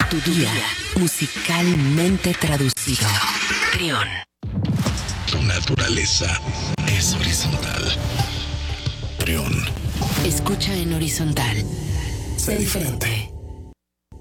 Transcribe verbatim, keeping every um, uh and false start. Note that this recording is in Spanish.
Tu día, musicalmente traducido. Trión. Tu naturaleza es horizontal. Trión. Escucha en horizontal. Sé diferente.